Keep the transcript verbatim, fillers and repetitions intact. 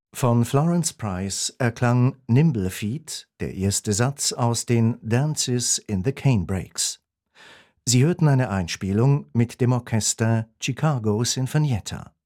Von Florence Price erklang Nimble Feet, der erste Satz aus den Dances in the Canebrakes. Sie hörten eine Einspielung mit dem Orchester Chicago Sinfonietta.